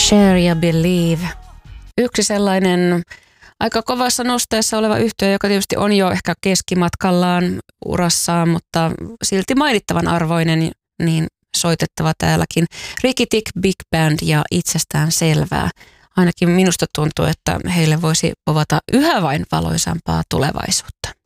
Share ja Believe. Yksi sellainen aika kovassa nosteessa oleva yhtye, joka tietysti on jo ehkä keskimatkallaan urassaan, mutta silti mainittavan arvoinen, niin soitettava täälläkin. Ricky Tick Big Band ja itsestään selvää. Ainakin minusta tuntuu, että heille voisi povata yhä vain valoisampaa tulevaisuutta.